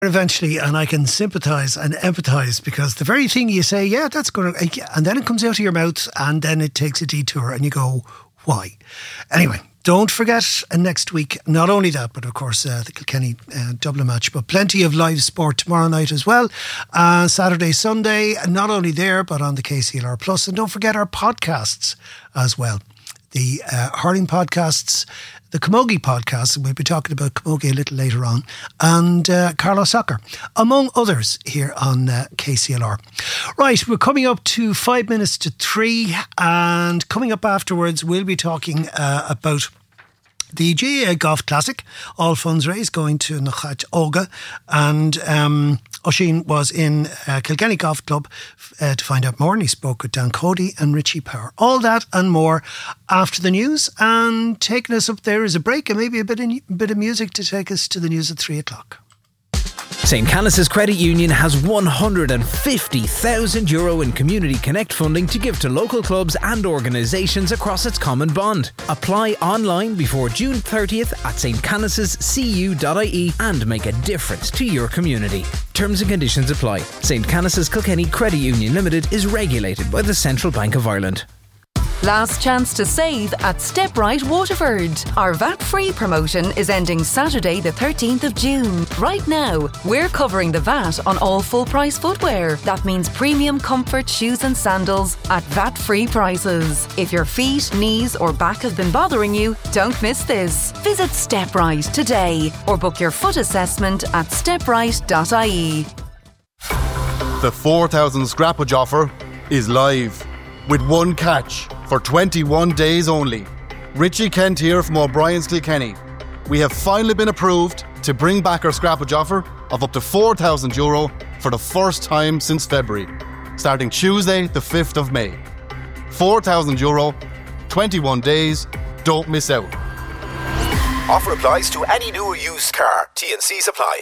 eventually, and I can sympathise and empathise, because the very thing you say, yeah, that's going to, and then it comes out of your mouth and then it takes a detour and you go, why? Anyway, don't forget next week, not only that, but of course the Kilkenny Dublin match, but plenty of live sport tomorrow night as well. Saturday, Sunday, not only there, but on the KCLR Plus. And don't forget our podcasts as well. The hurling podcasts, the Camogie podcast, and we'll be talking about Camogie a little later on, and Carlo Soccer, among others, here on KCLR. Right, we're coming up to 5 minutes to 3, and coming up afterwards, we'll be talking about the GAA Golf Classic, all funds raised going to Nachat Olga, and Oisín was in Kilkenny Golf Club to find out more, and he spoke with Dan Cody and Richie Power. All that and more after the news, and taking us up there is a break and maybe a bit of music to take us to the news at 3 o'clock. St. Canice's Credit Union has €150,000 in Community Connect funding to give to local clubs and organisations across its common bond. Apply online before June 30th at stcanicescu.ie and make a difference to your community. Terms and conditions apply. St. Canice's Kilkenny Credit Union Limited is regulated by the Central Bank of Ireland. Last chance to save at StepRite Waterford. Our VAT-free promotion is ending Saturday the 13th of June. Right now, we're covering the VAT on all full-price footwear. That means premium comfort shoes and sandals at VAT-free prices. If your feet, knees or back have been bothering you, don't miss this. Visit StepRite today or book your foot assessment at steprite.ie. The 4,000 scrappage offer is live, with one catch. For 21 days only. Richie Kent here from O'Brien's Kilkenny. We have finally been approved to bring back our scrappage offer of up to €4,000 for the first time since February, starting Tuesday the 5th of May. €4,000, 21 days, don't miss out. Offer applies to any new or used car. T&Cs apply.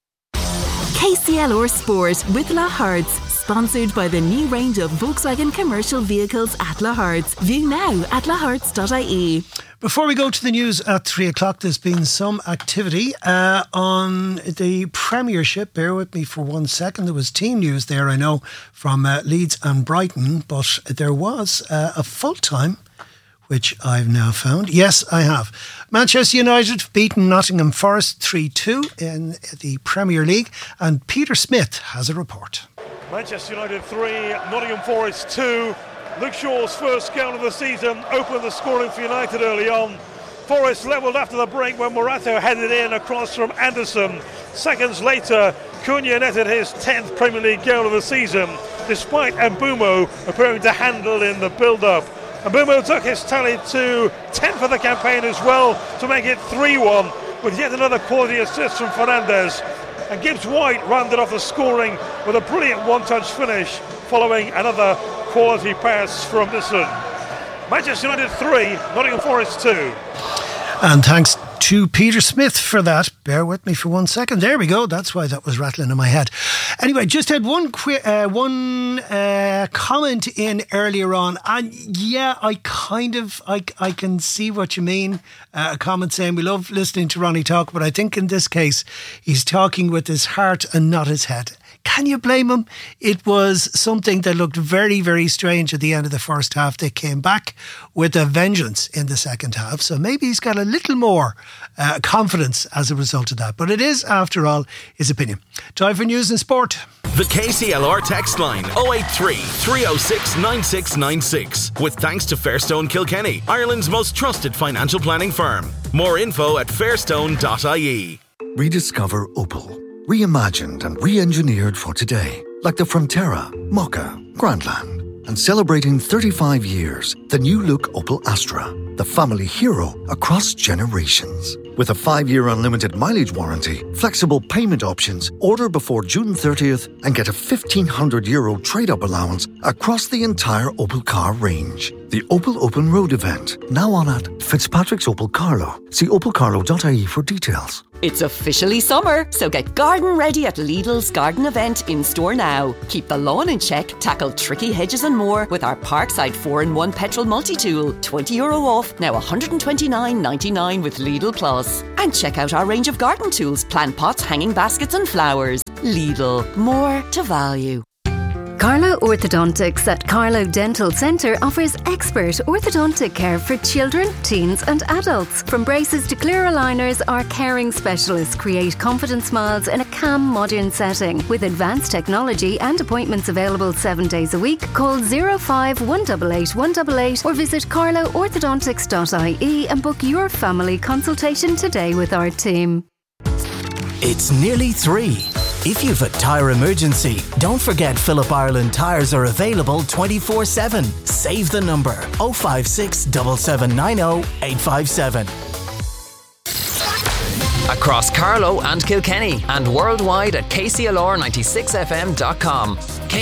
KCLR Sport with La Hartz, sponsored by the new range of Volkswagen commercial vehicles at La Hartz. View now at lahartz.ie. Before we go to the news at 3 o'clock, there's been some activity on the Premiership. Bear with me for 1 second. There was team news there, I know, from Leeds and Brighton, but there was a full-time, which I've now found. Yes, I have. Manchester United beaten Nottingham Forest 3-2 in the Premier League, and Peter Smith has a report. Manchester United 3, Nottingham Forest 2. Luke Shaw's first goal of the season opened the scoring for United early on. Forest levelled after the break when Morato headed in across from Anderson. Seconds later, Cunha netted his 10th Premier League goal of the season, despite Mbeumo appearing to handle in the build-up. Mbeumo took his tally to 10 for the campaign as well to make it 3-1, with yet another quality assist from Fernandes. And Gibbs White rounded off the scoring with a brilliant one-touch finish following another quality pass from Nissan. Manchester United 3, Nottingham Forest 2. And thanks to Peter Smith for that. Bear with me for 1 second. There we go. That's why that was rattling in my head. Anyway, just had one comment in earlier on, and yeah, I can see what you mean. A comment saying we love listening to Ronnie talk, but I think in this case he's talking with his heart and not his head. Can you blame him? It was something that looked very, very strange at the end of the first half. They came back with a vengeance in the second half. So maybe he's got a little more confidence as a result of that. But it is, after all, his opinion. Time for news and sport. The KCLR text line 083 306 9696. With thanks to Fairstone Kilkenny, Ireland's most trusted financial planning firm. More info at fairstone.ie. Rediscover Opel. Reimagined and re-engineered for today, like the Frontera, Mokka, Grandland. And celebrating 35 years, the new look Opel Astra, the family hero across generations. With a 5-year unlimited mileage warranty, flexible payment options, order before June 30th and get a €1,500 trade-up allowance across the entire Opel car range. The Opel Open Road event, now on at Fitzpatrick's Opel Carlow. See opelcarlow.ie for details. It's officially summer, so get garden ready at Lidl's Garden Event in store now. Keep the lawn in check, tackle tricky hedges and more with our Parkside 4-in-1 petrol multi-tool. €20 off, now $129.99 with Lidl Plus. And check out our range of garden tools, plant pots, hanging baskets and flowers. Lidl, more to value. Carlo Orthodontics at Carlo Dental Centre offers expert orthodontic care for children, teens and adults. From braces to clear aligners, our caring specialists create confident smiles in a calm, modern setting. With advanced technology and appointments available 7 days a week, call 05 188 188 or visit carloorthodontics.ie and book your family consultation today with our team. It's nearly 3. If you've a tyre emergency, don't forget Phillip Ireland tyres are available 24/7. Save the number 056 7790 857. Across Carlow and Kilkenny and worldwide at KCLR96FM.com.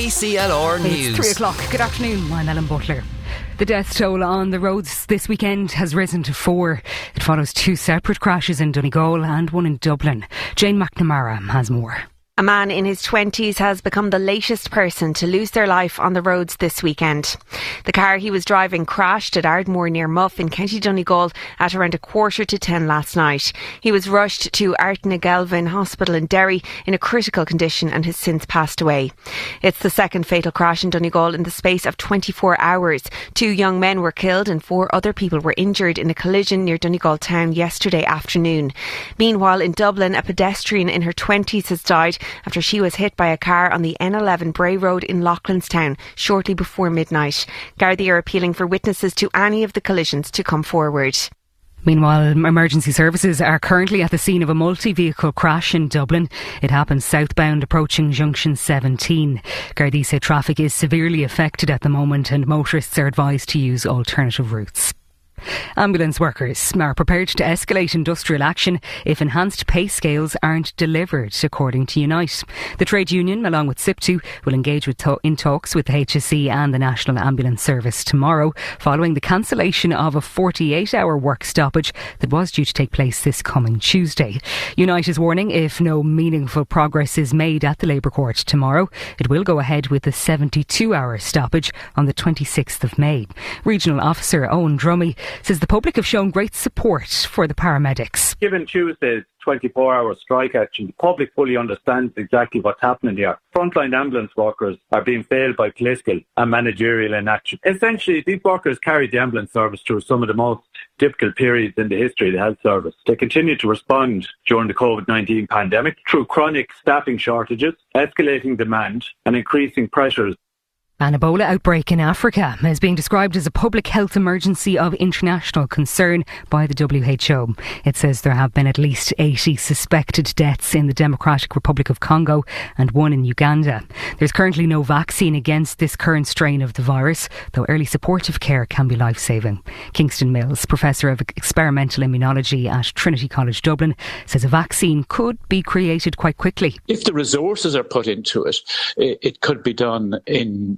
KCLR News. It's 3 o'clock. Good afternoon. I'm Ellen Butler. The death toll on the roads this weekend has risen to 4. It follows 2 separate crashes in Donegal and one in Dublin. Jane McNamara has more. A man in his 20s has become the latest person to lose their life on the roads this weekend. The car he was driving crashed at Ardmore near Muff in County Donegal at around 9:15 last night. He was rushed to Artnagelvin Hospital in Derry in a critical condition and has since passed away. It's the second fatal crash in Donegal in the space of 24 hours. 2 young men were killed and 4 other people were injured in a collision near Donegal town yesterday afternoon. Meanwhile, in Dublin, a pedestrian in her 20s has died after she was hit by a car on the N11 Bray Road in Loughlinstown shortly before midnight. Gardaí are appealing for witnesses to any of the collisions to come forward. Meanwhile, emergency services are currently at the scene of a multi-vehicle crash in Dublin. It happened southbound approaching Junction 17. Gardaí say traffic is severely affected at the moment and motorists are advised to use alternative routes. Ambulance workers are prepared to escalate industrial action if enhanced pay scales aren't delivered, according to Unite. The trade union, along with SIPTU, will engage in talks with the HSE and the National Ambulance Service tomorrow, following the cancellation of a 48-hour work stoppage that was due to take place this coming Tuesday. Unite is warning if no meaningful progress is made at the Labour Court tomorrow, it will go ahead with the 72-hour stoppage on the 26th of May. Regional Officer Owen Drummy says the public have shown great support for the paramedics. Given Tuesday's 24-hour strike action, the public fully understands exactly what's happening here. Frontline ambulance workers are being failed by political and managerial inaction. Essentially, these workers carried the ambulance service through some of the most difficult periods in the history of the health service. They continue to respond during the COVID-19 pandemic through chronic staffing shortages, escalating demand and increasing pressures. An Ebola outbreak in Africa is being described as a public health emergency of international concern by the WHO. It says there have been at least 80 suspected deaths in the Democratic Republic of Congo and 1 in Uganda. There's currently no vaccine against this current strain of the virus, though early supportive care can be life-saving. Kingston Mills, Professor of Experimental Immunology at Trinity College Dublin, says a vaccine could be created quite quickly. If the resources are put into it, it could be done in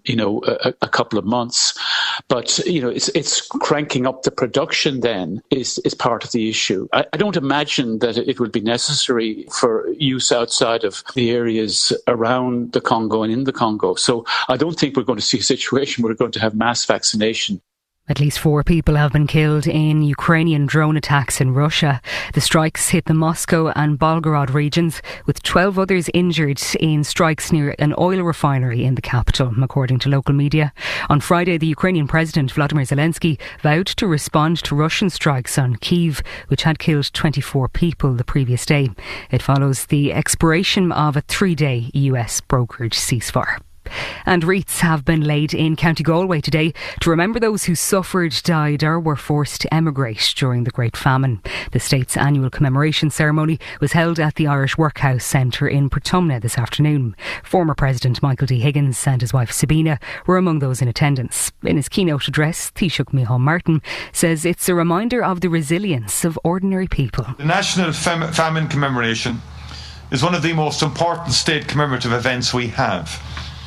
a couple of months, but it's cranking up the production then is part of the issue. I don't imagine that it would be necessary for use outside of the areas around the Congo and in the Congo. So I don't think we're going to see a situation where we're going to have mass vaccination. At least 4 people have been killed in Ukrainian drone attacks in Russia. The strikes hit the Moscow and Belgorod regions, with 12 others injured in strikes near an oil refinery in the capital, according to local media. On Friday, the Ukrainian President Volodymyr Zelensky vowed to respond to Russian strikes on Kyiv, which had killed 24 people the previous day. It follows the expiration of a 3-day US brokered ceasefire. And wreaths have been laid in County Galway today to remember those who suffered, died or were forced to emigrate during the Great Famine. The state's annual commemoration ceremony was held at the Irish Workhouse Centre in Portumna this afternoon. Former President Michael D. Higgins and his wife Sabina were among those in attendance. In his keynote address, Taoiseach Micheál Martin says it's a reminder of the resilience of ordinary people. The National Famine Commemoration is one of the most important state commemorative events we have.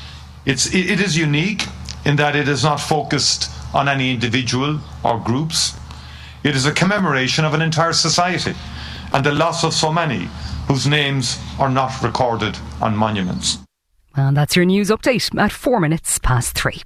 It is unique in that it is not focused on any individual or groups. It is a commemoration of an entire society, and the loss of so many whose names are not recorded on monuments. And that's your news update at 4 minutes past 3.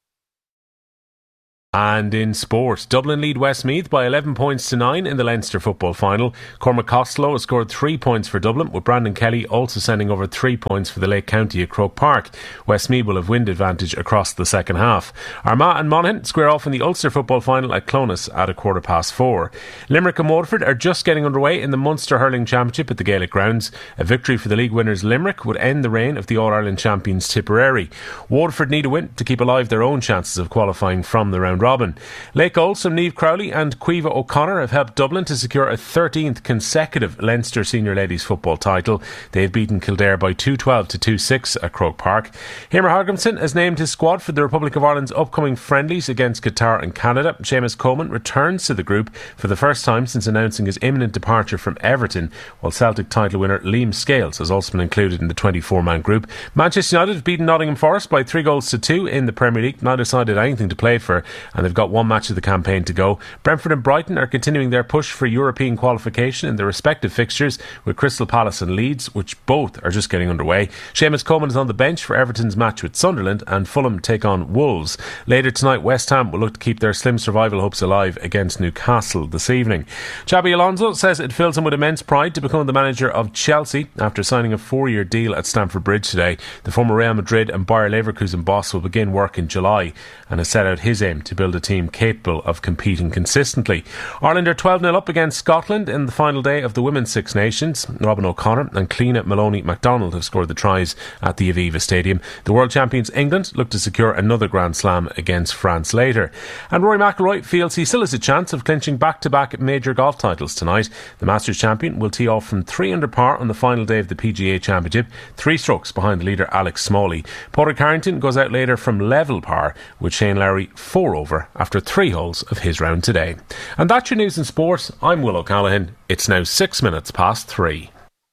And in sport, Dublin lead Westmeath by 11 points to 9 in the Leinster football final. Cormac Costello has scored 3 points for Dublin, with Brandon Kelly also sending over 3 points for the Lake County at Croke Park. Westmeath will have wind advantage across the second half. Armagh and Monaghan square off in the Ulster football final at Clones at 4:15. Limerick and Waterford are just getting underway in the Munster Hurling Championship at the Gaelic Grounds. A victory for the league winners Limerick would end the reign of the All-Ireland champions Tipperary. Waterford need a win to keep alive their own chances of qualifying from the round robin. Lake Olson, Niamh Crowley and Caoimhe O'Connor have helped Dublin to secure a 13th consecutive Leinster Senior Ladies football title. They have beaten Kildare by 2-12 to 2-6 at Croke Park. Hemer Hargimson has named his squad for the Republic of Ireland's upcoming friendlies against Qatar and Canada. Seamus Coleman returns to the group for the first time since announcing his imminent departure from Everton, while Celtic title winner Liam Scales has also been included in the 24-man group. Manchester United have beaten Nottingham Forest by 3-2 in the Premier League. Neither side had anything to play for, and they've got one match of the campaign to go. Brentford and Brighton are continuing their push for European qualification in their respective fixtures, with Crystal Palace and Leeds, which both are just getting underway. Seamus Coleman is on the bench for Everton's match with Sunderland, and Fulham take on Wolves. Later tonight, West Ham will look to keep their slim survival hopes alive against Newcastle this evening. Xabi Alonso says it fills him with immense pride to become the manager of Chelsea after signing a 4-year deal at Stamford Bridge today. The former Real Madrid and Bayer Leverkusen boss will begin work in July and has set out his aim to build a team capable of competing consistently. Ireland are 12-0 up against Scotland in the final day of the Women's Six Nations. Robin O'Connor and Cleena Maloney MacDonald have scored the tries at the Aviva Stadium. The world champions England look to secure another Grand Slam against France later. And Rory McIlroy feels he still has a chance of clinching back-to-back major golf titles tonight. The Masters champion will tee off from 3 under par on the final day of the PGA Championship, 3 strokes behind the leader Alex Smalley. Padraig Harrington goes out later from level par, with Shane Lowry 4 over after 3 holes of his round today. And that's your news in sport. I'm Will O'Callaghan. It's now 6 minutes past 3.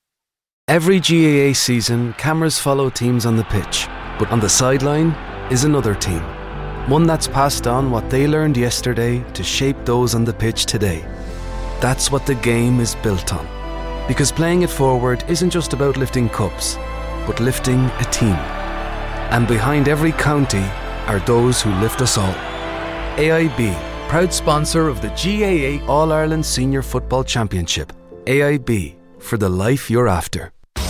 Every GAA season, cameras follow teams on the pitch, but on the sideline is another team. One that's passed on what they learned yesterday to shape those on the pitch today. That's what the game is built on. Because playing it forward isn't just about lifting cups, but lifting a team. And behind every county are those who lift us all. AIB, proud sponsor of the GAA All-Ireland Senior Football Championship. AIB, for the life you're after.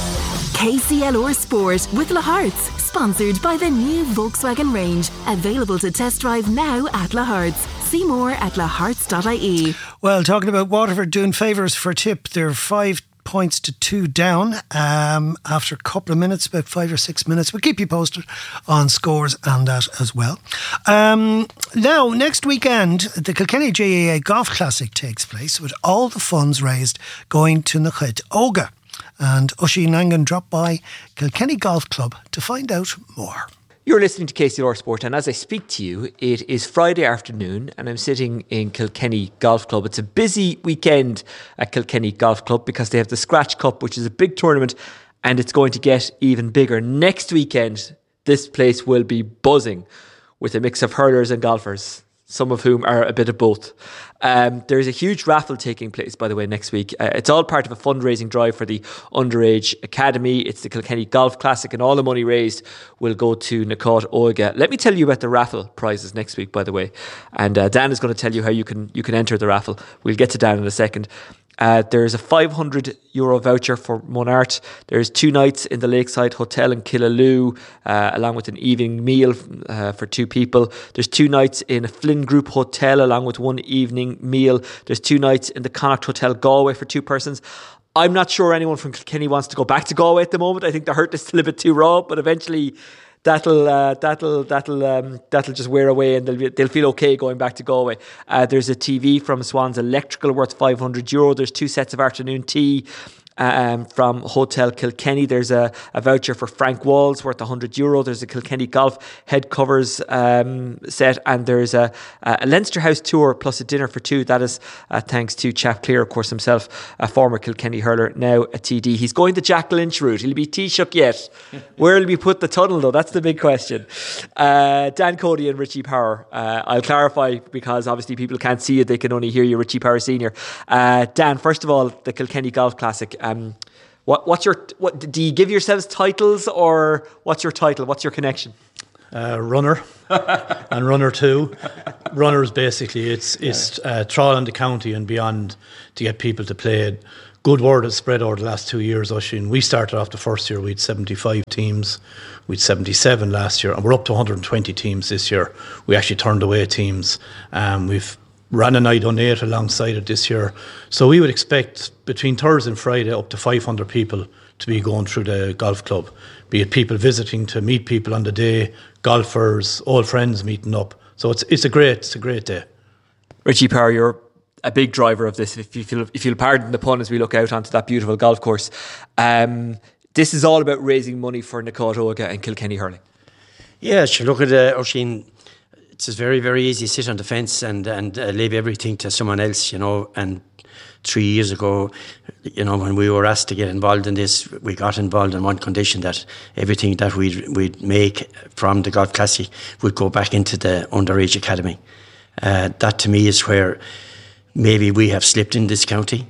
KCLR Sport with La Hearts, sponsored by the new Volkswagen range, available to test drive now at La Hearts. See more at lahearts.ie. Well, talking about Waterford doing favours for Tip, they're 5 points to 2 down after a couple of minutes, about 5 or 6 minutes. We'll keep you posted on scores and that as well. Now, next weekend, the Kilkenny GAA Golf Classic takes place, with all the funds raised going to Nached Oga. And Oisin Nangan dropped by Kilkenny Golf Club to find out more. You're listening to KCLR Sport, and as I speak to you, it is Friday afternoon and I'm sitting in Kilkenny Golf Club. It's a busy weekend at Kilkenny Golf Club because they have the Scratch Cup, which is a big tournament, and it's going to get even bigger. Next weekend, this place will be buzzing with a mix of hurlers and golfers, some of whom are a bit of both. There's a huge raffle taking place, by the way, next week. It's all part of a fundraising drive for the Underage Academy. It's the Kilkenny Golf Classic, and all the money raised will go to Nachad Oga. Let me tell you about the raffle prizes next week, by the way. And Dan is going to tell you how you can enter the raffle. We'll get to Dan in a second. There's a €500 voucher for Monart. There's 2 nights in the Lakeside Hotel in Killaloo, along with an evening meal for 2 people. There's 2 nights in a Flynn Group Hotel, along with 1 evening meal. There's 2 nights in the Connacht Hotel Galway for 2 persons. I'm not sure anyone from Kilkenny wants to go back to Galway at the moment. I think the hurt is still a bit too raw, but eventually that'll just wear away, and they'll feel okay going back to Galway. There's a TV from Swans Electrical worth €500. There's 2 sets of afternoon tea. from Hotel Kilkenny. There's a voucher for Frank Walls worth €100. There's a Kilkenny Golf head covers set, and there's a Leinster House tour plus a dinner for two. That is thanks to Chap Clear, of course, himself, a former Kilkenny hurler, now a TD. He's going the Jack Lynch route. He'll be Taoiseach yet. Where will we put the tunnel, though? That's the big question. Dan Cody and Richie Power. I'll clarify, because obviously people can't see you, they can only hear you. Richie Power Senior. Dan, first of all, the Kilkenny Golf Classic. What do you give yourselves titles, or what's your title? What's your connection? Runner and runner two. Runners, basically, it's trial in the county and beyond to get people to play. Good word has spread over the last 2 years, Oisín. We started off the first year, we had 75 teams. We had 77 last year, and we're up to 120 teams this year. We actually turned away teams. We've ran a night on 8 alongside it this year. So we would expect between Thursday and Friday up to 500 people to be going through the golf club, be it people visiting to meet people on the day, golfers, old friends meeting up. So it's a great day. Richie Power, you're a big driver of this, if you'll pardon the pun, as we look out onto that beautiful golf course. This is all about raising money for Nicod Óga and Kilkenny Hurling. Yeah, sure. Look at Oisín. It's very, very easy to sit on the fence and leave everything to someone else, and 3 years ago, when we were asked to get involved in this, we got involved on one condition, that everything that we'd make from the Golf Classic would go back into the underage academy. That to me is where maybe we have slipped in this county.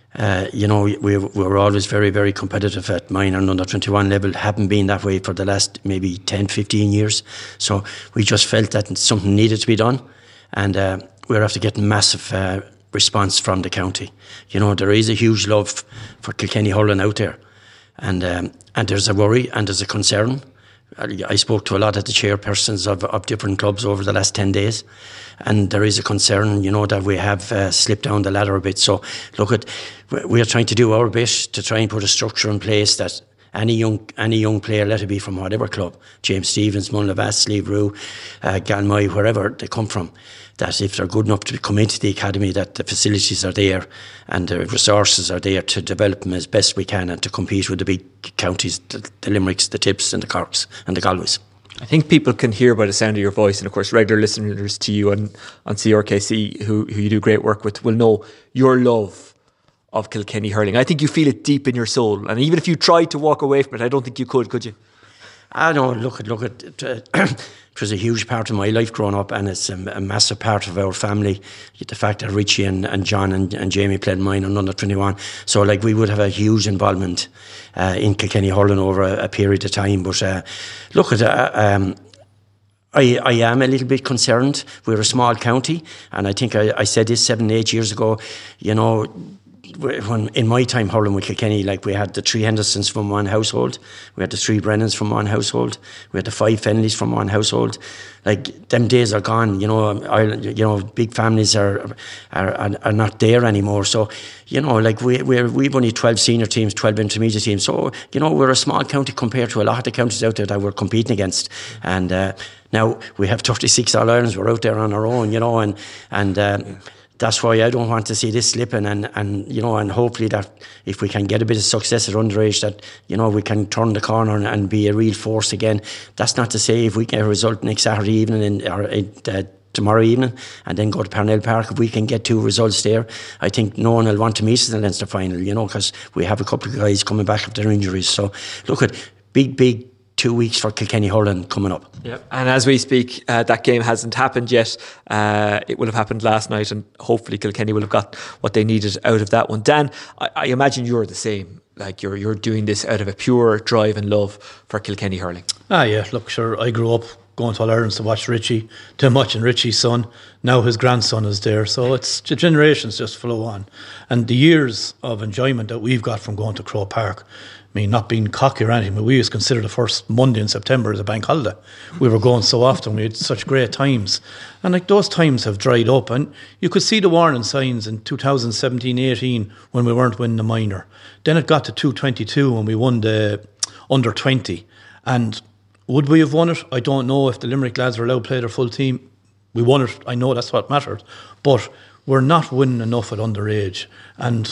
We were always very, very competitive at minor and under 21 level. Haven't been that way for the last maybe 10, 15 years. So we just felt that something needed to be done, and we're after getting massive response from the county. There is a huge love for Kilkenny hurling out there, and there's a worry and there's a concern. I spoke to a lot of the chairpersons of different clubs over the last 10 days, and there is a concern, that we have slipped down the ladder a bit. So, look, we are trying to do our bit to try and put a structure in place that any young player, let it be from whatever club, James Stephens, Mullinavat, Slieve Rue, Galmoy, wherever they come from, that if they're good enough to come into the academy, that the facilities are there and the resources are there to develop them as best we can and to compete with the big counties, the Limericks, the Tips and the Corks and the Galways. I think people can hear by the sound of your voice, and of course regular listeners to you on CRKC who you do great work with will know your love of Kilkenny hurling. I think you feel it deep in your soul, and even if you tried to walk away from it, I don't think you could you? I know, look at it was a huge part of my life growing up, and it's a massive part of our family. The fact that Richie and John and Jamie played mine on under 21, so we would have a huge involvement in Kilkenny hurling over a period of time. But I am a little bit concerned. We're a small county, and I think I said this 7-8 years ago. When in my time hurling with Kilkenny, we had the 3 Hendersons from one household, we had the 3 Brennans from one household, we had the 5 Fenleys from one household. Them days are gone. Big families are not there anymore. So we've only 12 senior teams, 12 intermediate teams. So we're a small county compared to a lot of the counties out there that we're competing against. And now we have 36 All Irelands. We're out there on our own. That's why I don't want to see this slipping, and hopefully that if we can get a bit of success at underage, that we can turn the corner and be a real force again. That's not to say if we get a result next Saturday evening or tomorrow evening and then go to Parnell Park, if we can get 2 results there, I think no one will want to miss the Leinster final, because we have a couple of guys coming back after their injuries. So look at big 2 weeks for Kilkenny hurling coming up. Yep. And as we speak, that game hasn't happened yet. It will have happened last night, and hopefully Kilkenny will have got what they needed out of that one. Dan, I imagine you're the same. You're doing this out of a pure drive and love for Kilkenny hurling. Yeah. Look, sure, I grew up going to All Ireland to watch Richie, to watching Richie's son. Now his grandson is there. So it's the generations just flow on. And the years of enjoyment that we've got from going to Croke Park, not being cocky or anything, but we used to consider the first Monday in September as a bank holiday. We were going so often, we had such great times. And those times have dried up. And you could see the warning signs in 2017-18 when we weren't winning the minor. Then it got to 2022 when we won the under 20. And would we have won it? I don't know. If the Limerick lads were allowed to play their full team, we won it. I know that's what mattered. But we're not winning enough at underage. And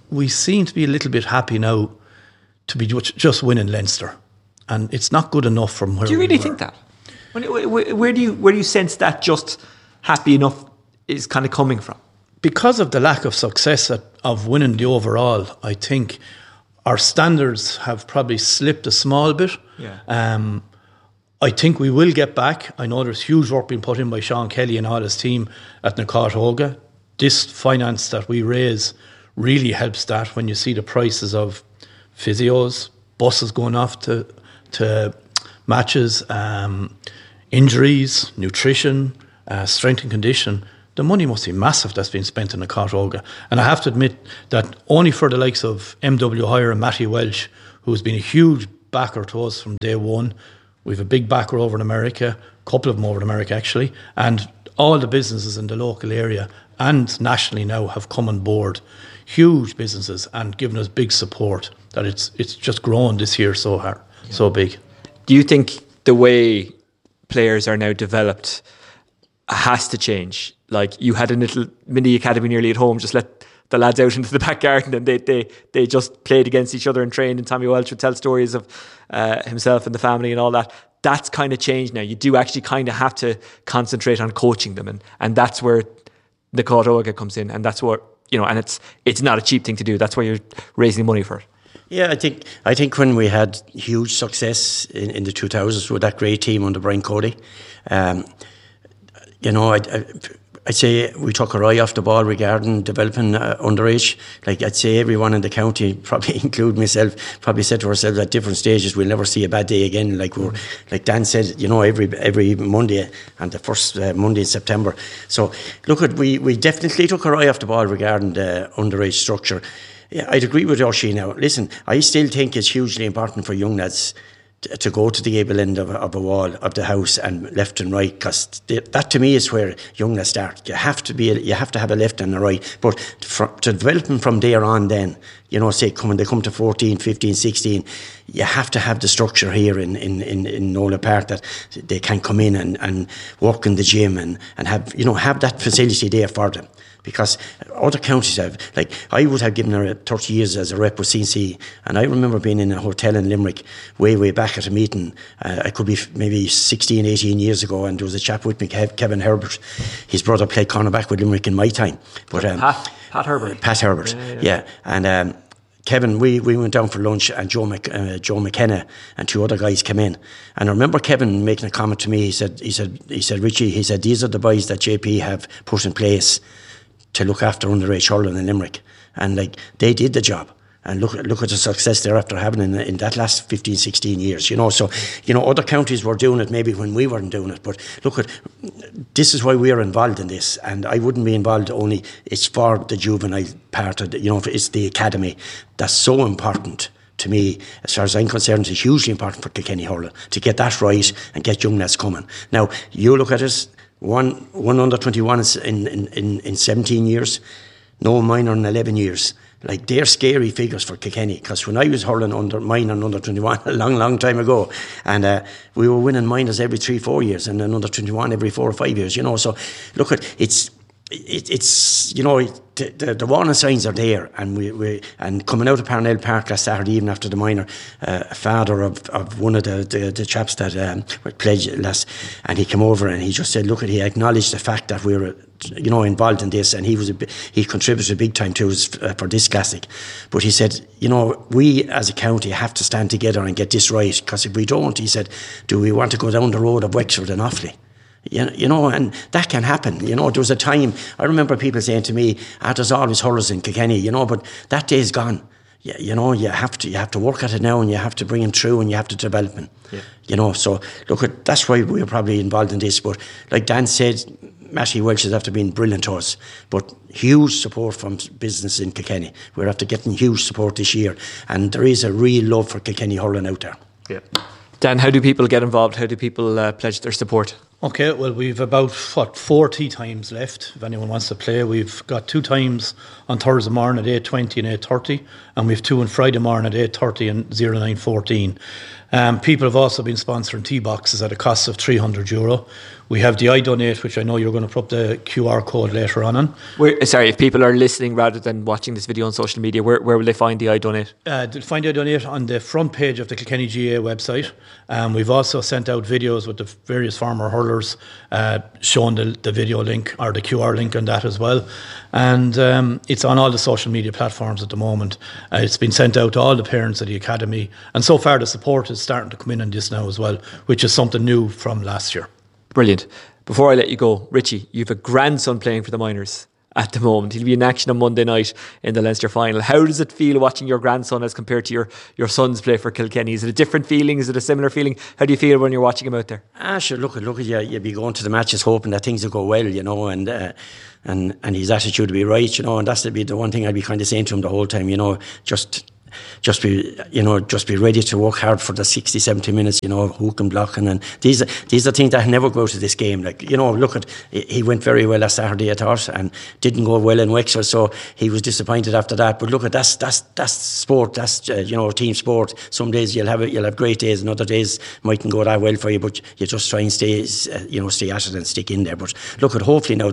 we seem to be a little bit happy now to be just winning Leinster, and it's not good enough from where. Do you really think that? Where do you sense that just happy enough is kind of coming from? Because of the lack of success of winning the overall, I think our standards have probably slipped a small bit. Yeah. I think we will get back. I know there's huge work being put in by Sean Kelly and all his team at Nakatoga. This finance that we raise really helps that when you see the prices of physios, buses going off to matches, injuries, nutrition, strength and condition. The money must be massive that's been spent in Nakatoga. And I have to admit that only for the likes of MW Hire and Matty Welch, who's been a huge backer to us from day one. We have a big backer over in America, a couple of them over in America actually, and all the businesses in the local area and nationally now have come on board. Huge businesses and given us big support that it's just grown this year so hard, so big. Do you think the way players are now developed has to change? Like you had a little mini academy nearly at home, just let the lads out into the back garden and they just played against each other and trained, and Tommy Welch would tell stories of himself and the family and all that. That's kind of changed now. You do actually kind of have to concentrate on coaching them, and that's where Nakatoga comes in, and that's what, and it's not a cheap thing to do. That's why you're raising money for it. Yeah, I think when we had huge success in the 2000s with that great team under Brian Cody, I'd say we took our eye off the ball regarding developing underage. Like I'd say everyone in the county, probably include myself, probably said to ourselves at different stages, we'll never see a bad day again. Like Dan said, every Monday and the first Monday in September. So look, we definitely took our eye off the ball regarding the underage structure. Yeah, I'd agree with Oshie now. Listen, I still think it's hugely important for young lads to go to the able end of a wall of the house and left and right, because that to me is where young lads start. You have to have a left and a right, but to develop them from there on, then say when they come to 14, 15, 16, you have to have the structure here in Nolan Park that they can come in and work in the gym and have that facility there for them. Because other counties have, like I would have given her 30 years as a rep with CNC, and I remember being in a hotel in Limerick way back at a meeting. I could be maybe 16, 18 years ago, and there was a chap with me, Kevin Herbert. His brother played cornerback with Limerick in my time. But Pat Herbert. Pat Herbert, yeah. And Kevin, we went down for lunch, and Joe McKenna and two other guys came in. And I remember Kevin making a comment to me. He said, Richie, he said, these are the boys that JP have put in place to look after underage hurling in Limerick, and like they did the job, and look at the success they're after having in that last 15, 16 years, so other counties were doing it maybe when we weren't doing it, but this is why we're involved in this, and I wouldn't be involved only, it's for the juvenile part of it's the academy that's so important. To me, as far as I'm concerned, it's hugely important for Kilkenny hurling to get that right and get young lads coming. Now, you look at it, one under 21 in 17 years, no minor in 11 years. Like, they're scary figures for Kilkenny, because when I was hurling under minor and under 21 a long time ago, and we were winning minors every 3-4 years, and then under 21 every 4 or 5 years. So look at it's the warning signs are there, and we coming out of Parnell Park last Saturday evening after the minor, father of one of the chaps that played last, and he came over and he just said, look, he acknowledged the fact that we were involved in this, and he contributed big time to us for this classic. But he said, we as a county have to stand together and get this right, because if we don't, he said, do we want to go down the road of Wexford and Offaly? And that can happen. There was a time, I remember people saying to me, there's always hurlers in Kilkenny, but that day's gone. You have to work at it now, and you have to bring them through, and you have to develop them. Yeah. So look, that's why we're probably involved in this. But like Dan said, Matty Welch has after been brilliant to us, but huge support from business in Kilkenny. We're after getting huge support this year, and there is a real love for Kilkenny hurling out there. Yeah. Dan, how do people get involved? How do people pledge their support? Okay, well, we've about 40 times left if anyone wants to play. We've got 2 times on Thursday morning at 8:20 and 8:30, and we've 2 on Friday morning at 8:30 and 09:14. People have also been sponsoring tea boxes at a cost of €300. We have the iDonate, which I know you're going to put up the QR code later on. Sorry, if people are listening rather than watching this video on social media, where will they find the iDonate? They'll find the iDonate on the front page of the Kilkenny GAA website. We've also sent out videos with the various former hurlers showing the video link or the QR link on that as well. And it's on all the social media platforms at the moment. It's been sent out to all the parents of the academy. And so far the support is starting to come in on this now as well, which is something new from last year. Brilliant. Before I let you go, Richie, you have a grandson playing for the Miners at the moment. He'll be in action on Monday night in the Leinster final. How does it feel watching your grandson as compared to your sons play for Kilkenny? Is it a different feeling? Is it a similar feeling? How do you feel when you're watching him out there? Sure, look at you. You'd be going to the matches hoping that things will go well, you know, and his attitude to be right, you know, and that's the one thing I'd be kind of saying to him the whole time, you know, just be ready to work hard for the 60-70 minutes, you know, hook and blocking, and these are things that never go to this game. Like, you know, look at, he went very well last Saturday, I thought, and didn't go well in Wexford, so he was disappointed after that. But look at that's sport, that's team sport. Some days you'll have great days, and other days mightn't go that well for you, but you just try and stay at it and stick in there. But look at, hopefully now,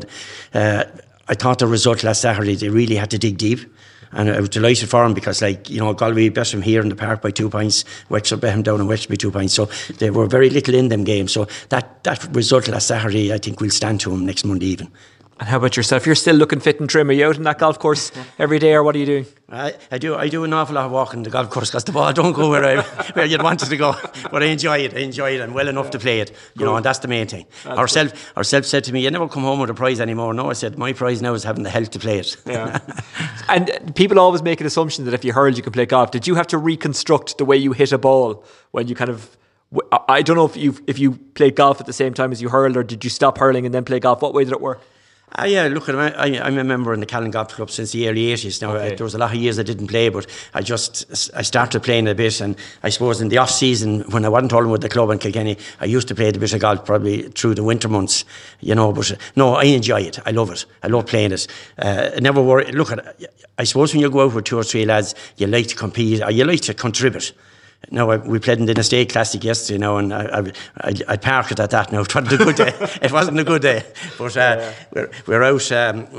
I thought the result last Saturday, they really had to dig deep. And I was delighted for him because, like, you know, Galway bet him here in the park by 2 points. Wexford bet him down in Wexford by 2 points. So they were very little in them games. So that result last Saturday, I think, will stand to him next Monday even. And how about yourself? You're still looking fit and trim. Are you out on that golf course every day, or what are you doing? I do an awful lot of walking the golf course because the ball don't go where you'd want it to go. But I enjoy it and well enough to play it. You know, and that's the main thing. Ourself said to me, "You never come home with a prize anymore." No, I said, my prize now is having the health to play it. Yeah. And people always make an assumption that if you hurled, you can play golf. Did you have to reconstruct the way you hit a ball when you kind of... I don't know if you played golf at the same time as you hurled, or did you stop hurling and then play golf? What way did it work? Yeah, look, I'm a member in the Callan Golf Club since the early 80s. Now, there was a lot of years I didn't play, but I started playing a bit, and I suppose in the off-season, when I wasn't hurling with the club in Kilkenny, I used to play a bit of golf probably through the winter months, you know, but no, I enjoy it. I love it. I love playing it. I never worry. Look, I suppose when you go out with 2 or 3 lads, you like to compete, or you like to contribute. No, we played in the State Classic yesterday now, and I parked it at that now. It wasn't a good day. It wasn't a good day. But we're out.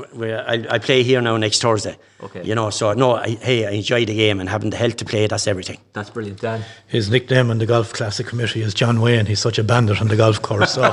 I play here now next Thursday. Okay. You know, so no, I enjoy the game, and having the health to play, that's everything. That's brilliant, Dan. His nickname on the Golf Classic Committee is John Wayne. He's such a bandit on the golf course. So.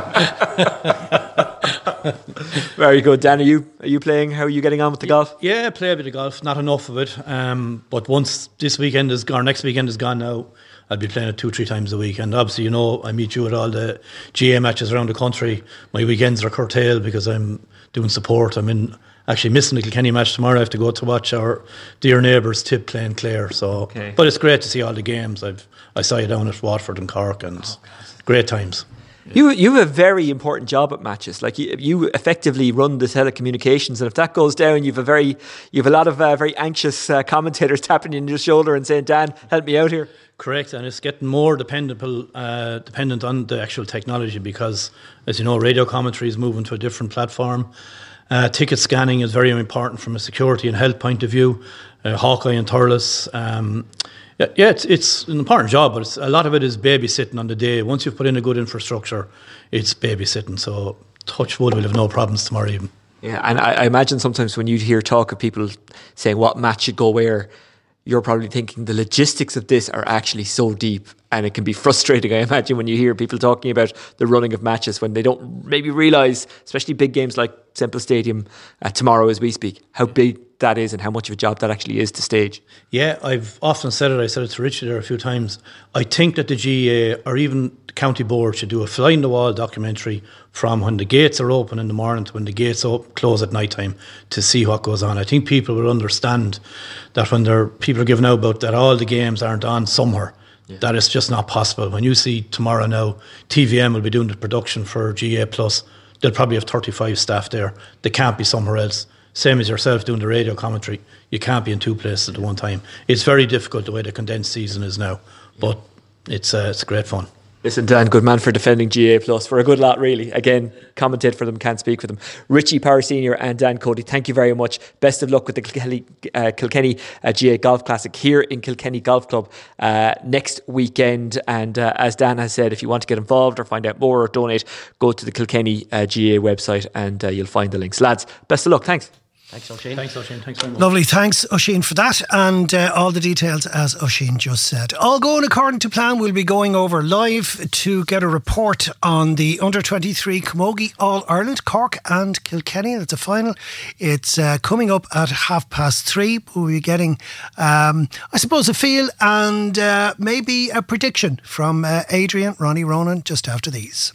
Very good, Dan. Are you playing? How are you getting on with the golf? Yeah, I play a bit of golf. Not enough of it. But once this weekend is gone, next weekend is gone now, I'll be playing it 2-3 times a week. And obviously, you know, I meet you at all the GAA matches around the country. My weekends are curtailed because I'm doing support. I'm actually missing the Kilkenny match tomorrow. I have to go to watch our dear neighbours Tip playing Clare. So, but it's great to see all the games. I saw you down at Watford and Cork, and great times. You have a very important job at matches. Like you effectively run the telecommunications, and if that goes down, you've a lot of very anxious commentators tapping you on your shoulder and saying, "Dan, help me out here." Correct, and it's getting more dependent on the actual technology because, as you know, radio commentary is moving to a different platform. Ticket scanning is very important from a security and health point of view. Hawkeye and Thurles. Yeah, it's an important job, but a lot of it is babysitting on the day. Once you've put in a good infrastructure, it's babysitting. So, touch wood, we'll have no problems tomorrow even. Yeah, and I imagine sometimes when you hear talk of people saying what match should go where, you're probably thinking the logistics of this are actually so deep, and it can be frustrating, I imagine, when you hear people talking about the running of matches when they don't maybe realise, especially big games like Semple Stadium tomorrow as we speak, how big that is and how much of a job that actually is to stage. Yeah, I've often said it. I said it to Richard there a few times. I think that the GAA or even the county board should do a fly-in-the-wall documentary from when the gates are open in the morning to when the gates close at night time to see what goes on. I think people will understand that when people are giving out about that all the games aren't on somewhere, that it's just not possible. When you see tomorrow now, TVM will be doing the production for GAA Plus. They'll probably have 35 staff there. They can't be somewhere else. Same as yourself doing the radio commentary. You can't be in 2 places at one time. It's very difficult the way the condensed season is now, but it's great fun. Listen, Dan, good man for defending GA Plus. For a good lot, really. Again, commentate for them, can't speak for them. Richie Power Senior and Dan Cody, thank you very much. Best of luck with the Kilkenny GA Golf Classic here in Kilkenny Golf Club next weekend. And as Dan has said, if you want to get involved or find out more or donate, go to the Kilkenny GA website and you'll find the links. Lads, best of luck. Thanks. Thanks, Oisin. Thanks very much. Lovely. Thanks, Oisin, for that. And all the details, as Oisin just said. All going according to plan. We'll be going over live to get a report on the Under-23 Camogie All-Ireland, Cork and Kilkenny. That's a final. It's coming up at 3:30. We'll be getting, I suppose, a feel and maybe a prediction from Adrian, Ronnie Ronan, just after these.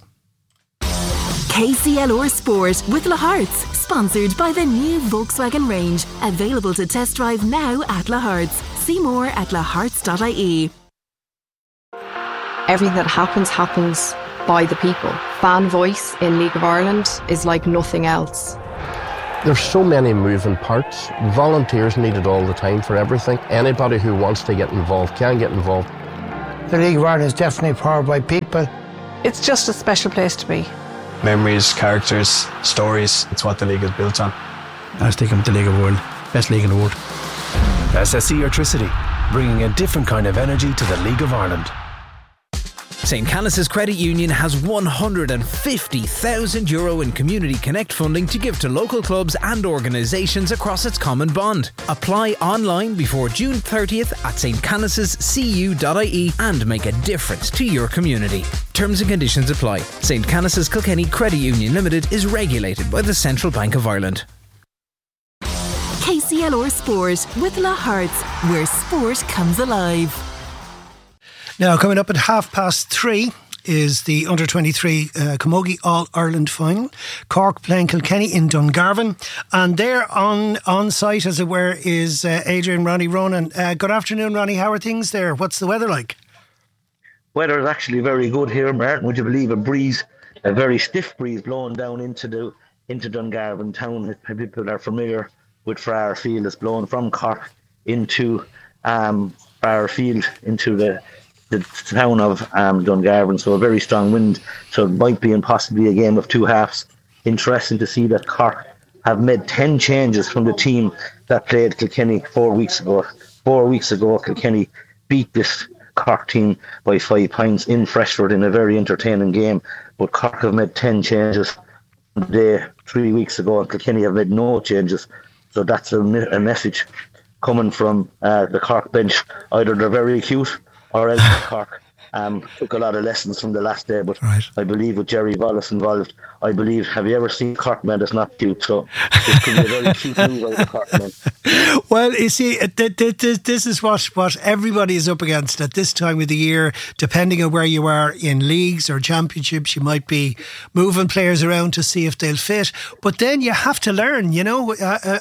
KCLR Sport with La Hearts, sponsored by the new Volkswagen range, available to test drive now at La Hearts. See more at lahearts.ie. Everything that happens by the people. Fan voice in League of Ireland is like nothing else. There's so many moving parts. Volunteers needed all the time for everything. Anybody who wants to get involved can get involved. The League of Ireland is definitely powered by people. It's just a special place to be. Memories, characters, stories. It's what the league is built on. I was thinking of the League of the World. Best league in the world. SSE Electricity, bringing a different kind of energy to the League of Ireland. St. Canice's Credit Union has €150,000 in Community Connect funding to give to local clubs and organisations across its common bond. Apply online before June 30th at stcanicescu.ie and make a difference to your community. Terms and conditions apply. St. Canice's Kilkenny Credit Union Limited is regulated by the Central Bank of Ireland. KCLR Sport with La Hearts, where sport comes alive. Now, coming up at 3:30 is the Under-23 Camogie All-Ireland final. Cork playing Kilkenny in Dungarvan. And there on site, as it were, is Adrian, Ronnie Ronan. Good afternoon, Ronnie. How are things there? What's the weather like? Weather is actually very good here, Martin. Would you believe a very stiff breeze blowing down into Dungarvan town. People are familiar with Friar Field. It's blowing from Cork into Friar Field into the town of Dungarvan, so a very strong wind, so it might be possibly a game of two halves. Interesting to see that Cork have made 10 changes from the team that played Kilkenny 4 weeks ago. 4 weeks ago, Kilkenny beat this Cork team by 5 points in Freshford in a very entertaining game, but Cork have made 10 changes the day 3 weeks ago, and Kilkenny have made no changes, so that's a message coming from the Cork bench. Either they're very acute or else Cork took a lot of lessons from the last day, but right. I believe with Jerry Wallace involved, have you ever seen Cork men that's not cute? So this could be a very cute move out of Cork men. Well, you see, this is what everybody is up against at this time of the year. Depending on where you are in leagues or championships, you might be moving players around to see if they'll fit. But then you have to learn. You know,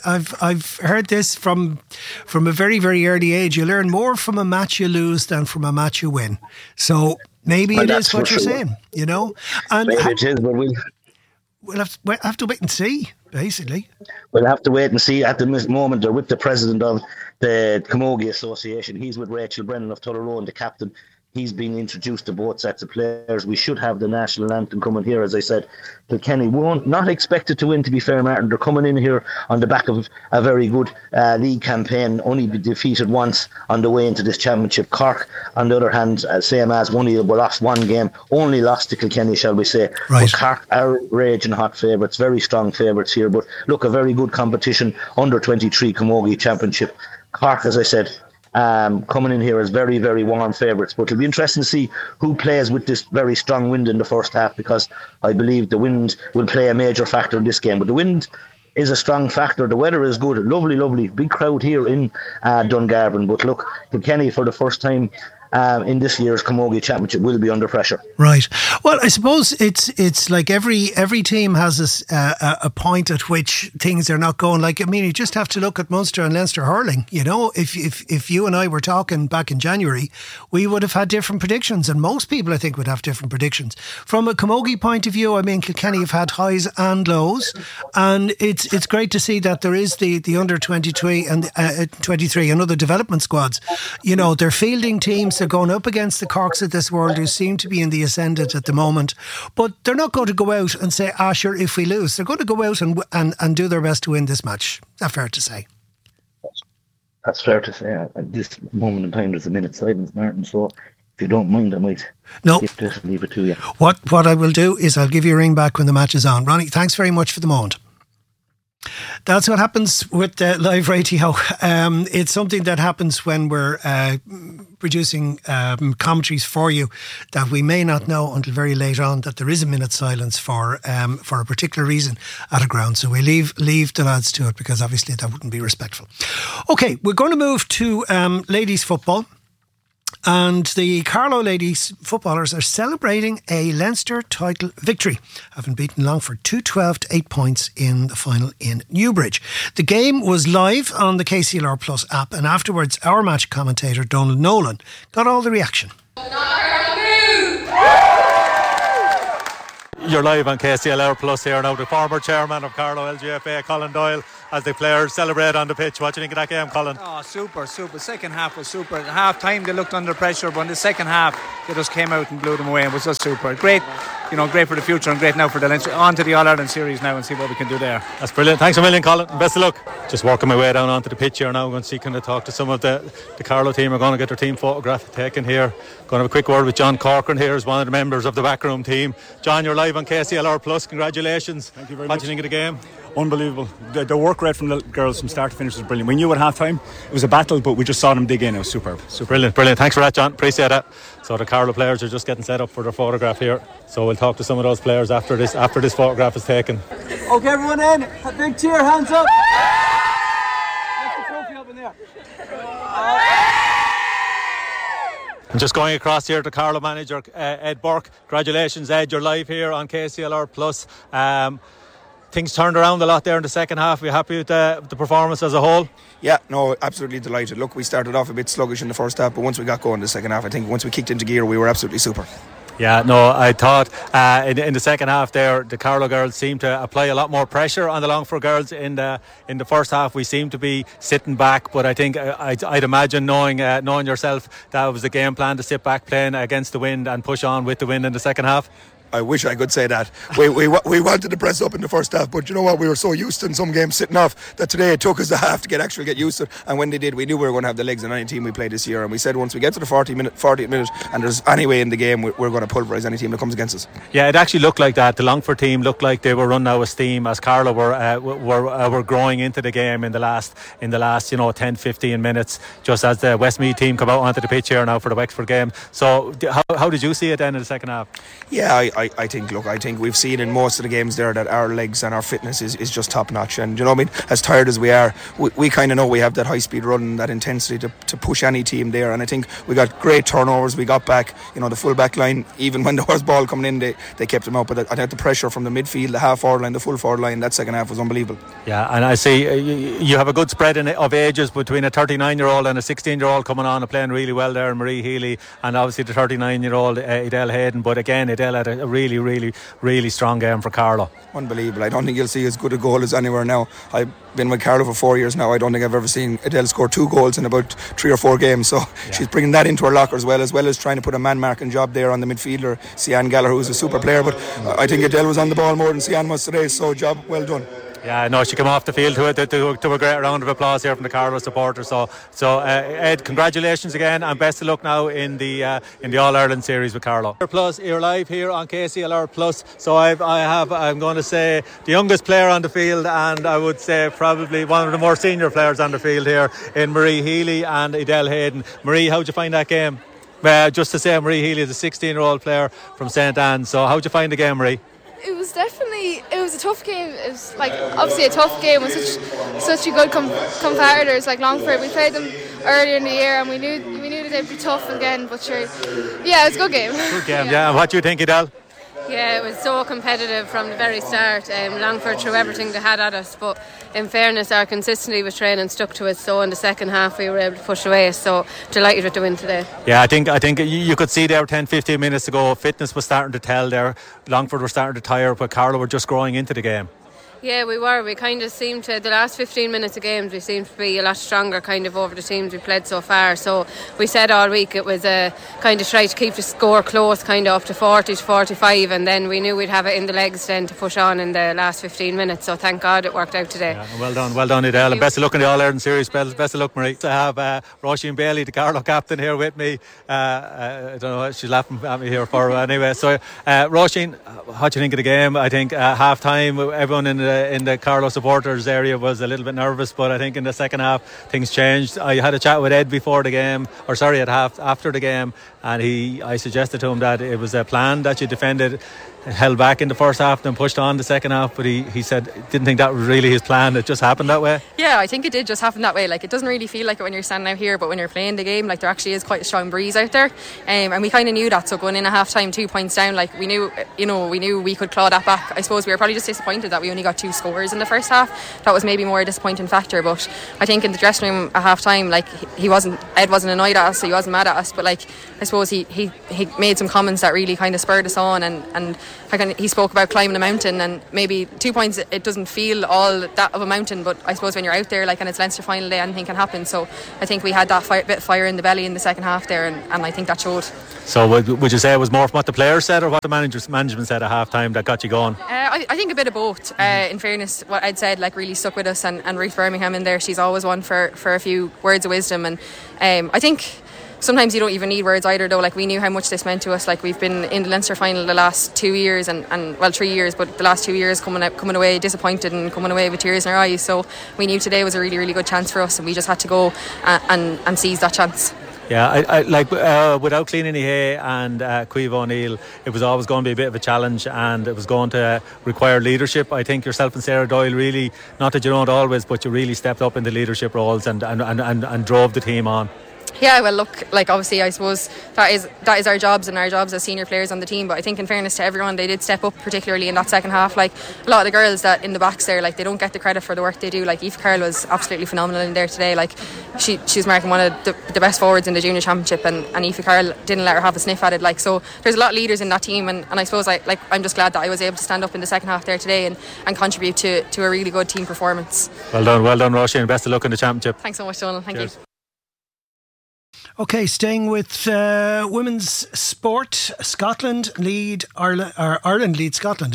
I've heard this from a very, very early age. You learn more from a match you lose than from a match you win. So maybe it is what you're saying, you know. And maybe it is, but we'll have to wait and see, basically. We'll have to wait and see. At the moment, they're with the president of the Camogie Association. He's with Rachel Brennan of Tullaroan, the captain. He's been introduced to both sets of players. We should have the national anthem coming here, as I said. Kilkenny won't not expected to win, to be fair, Martin. They're coming in here on the back of a very good league campaign, only be defeated once on the way into this championship. Cork, on the other hand, same as we lost one game, only lost to Kilkenny, shall we say. Right. But Cork are raging hot favourites, very strong favourites here. But look, a very good competition, Under-23 Camogie Championship. Cork, as I said, coming in here as very, very warm favourites, but it'll be interesting to see who plays with this very strong wind in the first half, because I believe the wind will play a major factor in this game. But the wind is a strong factor. The weather is good, lovely big crowd here in Dungarvan. But look, Kilkenny for the first time in this year's Camogie Championship will be under pressure. Right. Well, I suppose it's like every team has a point at which things are not going. Like, I mean, you just have to look at Munster and Leinster hurling. You know, if you and I were talking back in January, we would have had different predictions, and most people, I think, would have different predictions. From a Camogie point of view, I mean, Kilkenny have had highs and lows, and it's great to see that there is the under 23 and 23 and other development squads. You know, they're fielding teams They're going up against the Corks of this world who seem to be in the ascendant at the moment. But they're not going to go out and say, sure, if we lose. They're going to go out and do their best to win this match. Is that fair to say? That's fair to say. At this moment in time, there's a minute's silence, Martin. So if you don't mind, I might leave it to you. What I will do is I'll give you a ring back when the match is on. Ronnie, thanks very much for the moment. That's what happens with live radio. It's something that happens when we're producing commentaries for you that we may not know until very late on that there is a minute's silence for a particular reason at a ground. So we leave the lads to it because obviously that wouldn't be respectful. Okay, we're going to move to ladies football. And the Carlow ladies footballers are celebrating a Leinster title victory, having beaten Longford 2-12 to 8 points in the final in Newbridge. The game was live on the KCLR Plus app, and afterwards our match commentator Donald Nolan got all the reaction. You're live on KCLR Plus here now. The former chairman of Carlow LGFA, Colin Doyle, as the players celebrate on the pitch. What do you think of that game, Colin? Oh, super. Second half was super. At half time they looked under pressure, but in the second half they just came out and blew them away. It was just super. Great, great for the future and great now for the Leinster. On to the All-Ireland series now and see what we can do there. That's brilliant. Thanks a million, Colin. Best of luck. Just working my way down onto the pitch here now. I'm going to see, can I talk to some of the Carlow team. We're going to get their team photograph taken here. Going to have a quick word with John Corcoran here, as one of the members of the backroom team. John, you're live on KCLR Plus. Congratulations. Thank you very much. What do you think of the game? Unbelievable. The work rate from the girls from start to finish was brilliant. We knew at half time it was a battle, but we just saw them dig in. It was superb. Brilliant. Thanks for that, John. Appreciate that. So the Carlow players are just getting set up for their photograph here. So we'll talk to some of those players after this photograph is taken. Okay, everyone in. A big cheer, hands up. Lift the trophy up in there. I'm just going across here to Carlow manager Ed Burke. Congratulations, Ed. You're live here on KCLR Plus. Things turned around a lot there in the second half. Are you happy with the performance as a whole? Yeah, no, absolutely delighted. Look, we started off a bit sluggish in the first half, but once we got going in the second half, I think once we kicked into gear, we were absolutely super. Yeah, no, I thought in the second half there, the Carlow girls seemed to apply a lot more pressure on the Longford girls. In the first half, we seemed to be sitting back, but I think I'd imagine knowing yourself, that was the game plan, to sit back playing against the wind and push on with the wind in the second half. I wish I could say that. We wanted to press up in the first half, but you know what? We were so used to in some games sitting off that today it took us a half to get used to it. And when they did, we knew we were going to have the legs in any team we played this year. And we said once we get to the 40th minute and there's any way in the game, we're going to pulverise any team that comes against us. Yeah, it actually looked like that. The Longford team looked like they were running out of steam as Carlow were growing into the game in the last 10-15 minutes, just as the Westmeath team come out onto the pitch here now for the Wexford game. So how did you see it then in the second half? Yeah, I think we've seen in most of the games there that our legs and our fitness is just top notch, and you know what I mean, as tired as we are, we kind of know we have that high speed run, that intensity to push any team there. And I think we got great turnovers. We got back, the full back line, even when there was ball coming in, they kept them out. But I think the pressure from the midfield, the half forward line, the full forward line, that second half was unbelievable. Yeah, and I see you have a good spread of ages between a 39-year-old and a 16-year-old coming on and playing really well there, Marie Healy, and obviously the 39-year-old Edel Hayden. But again, Edel had a really strong game for Carlow. Unbelievable. I don't think you'll see as good a goal as anywhere now. I've been with Carlow for 4 years now. I don't think I've ever seen Adele score 2 goals in about 3 or 4 games. So she's bringing that into her locker as well as trying to put a man-marking job there on the midfielder, Sian Gallagher, who's a super player. But I think Adele was on the ball more than Sian was today, so job well done. Yeah, no, she came off the field to a great round of applause here from the Carlow supporters. So Ed, congratulations again, and best of luck now in the All-Ireland series with Carlow. Plus, you're live here on KCLR Plus. So I'm going to say the youngest player on the field, and I would say probably one of the more senior players on the field here in Marie Healy and Edel Hayden. Marie, how'd you find that game? Just to say, Marie Healy is a 16-year-old player from St. Anne's. So how'd you find the game, Marie? It was a tough game. It was obviously a tough game with such a good competitors like Longford. We played them earlier in the year and we knew that they'd be tough again, but sure, yeah, it was a good game. Good game, yeah. And what do you think, Edel? Yeah, it was so competitive from the very start. Longford threw everything they had at us, but in fairness, our consistency with training stuck to us. So in the second half, we were able to push away. So delighted with the win today. Yeah, I think you could see there 10-15 minutes ago, fitness was starting to tell there. Longford were starting to tire, but Carlow were just growing into the game. Yeah, we were. We kind of seemed to, the last 15 minutes of games, we seemed to be a lot stronger kind of over the teams we played so far. So we said all week it was a kind of try to keep the score close, kind of up to 40 to 45, and then we knew we'd have it in the legs then to push on in the last 15 minutes. So thank God it worked out today. Yeah, well done, Edel, and best of luck in the All-Ireland Series. Best of luck, Marie. To have Roisin Bailey, the Carlow captain, here with me. I don't know, she's laughing at me here for anyway. So Roisin, what do you think of the game? I think half time everyone in the Carlow supporters area was a little bit nervous, but I think in the second half things changed. I had a chat with Ed before the game, after the game, and I suggested to him that it was a plan that you defended, held back in the first half, then pushed on the second half, but he said didn't think that was really his plan. It just happened that way. Yeah, I think it did just happen that way. Like, it doesn't really feel like it when you're standing out here, but when you're playing the game, like, there actually is quite a strong breeze out there, and we kind of knew that. So going in at half time 2 points down, like, we knew we could claw that back. I suppose we were probably just disappointed that we only got 2 scores in the first half. That was maybe more a disappointing factor, but I think in the dressing room at half time, like, Ed wasn't annoyed at us, so he wasn't mad at us, but like, I suppose he made some comments that really kind of spurred us on, and he spoke about climbing a mountain, and maybe 2 points, it doesn't feel all that of a mountain, but I suppose when you're out there, like, and it's Leinster final day, anything can happen. So I think we had that bit of fire in the belly in the second half there, and I think that showed. So would you say it was more from what the players said or what the management said at half time that got you going? I think a bit of both. In fairness, what Ed said like really stuck with us, and Ruth Birmingham in there, she's always one for a few words of wisdom, and I think sometimes you don't even need words either, though. Like, we knew how much this meant to us. Like, we've been in the Leinster final the last 2 years, and 3 years, but the last 2 years coming away disappointed and coming away with tears in our eyes. So we knew today was a really, really good chance for us, and we just had to go and seize that chance. Yeah, I without Clean Hay and Caoimhe O'Neill, it was always going to be a bit of a challenge, and it was going to require leadership. I think yourself and Sarah Doyle really, not that you don't always, but you really stepped up in the leadership roles and drove the team on. Yeah, well, look, like, obviously I suppose that is our jobs and our jobs as senior players on the team, but I think in fairness to everyone, they did step up, particularly in that second half. Like, a lot of the girls that in the backs there, like, they don't get the credit for the work they do. Like, Aoife Carroll was absolutely phenomenal in there today. Like, she was marking one of the best forwards in the junior championship, and Aoife Carroll didn't let her have a sniff at it. Like, so there's a lot of leaders in that team, and I suppose I'm just glad that I was able to stand up in the second half there today and contribute to a really good team performance. Well done, Roisin. Best of luck in the championship. Thanks so much, Donald. Thank you. Okay, staying with women's sport, Ireland lead Scotland,